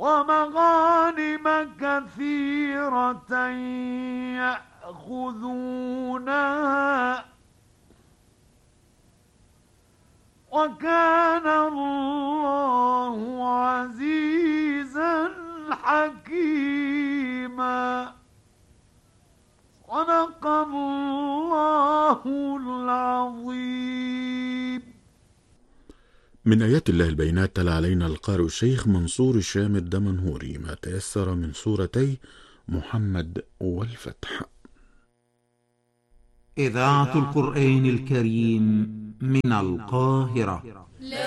ومغانم كثيرة يأخذونها وكان الله عزيزا حكيما. صدق الله العظيم. من آيات الله البينات تلا علينا القارئ الشيخ منصور الشام الدمنهوري ما تيسر من سورتي محمد والفتح. إذاعة القرآن الكريم من القاهرة.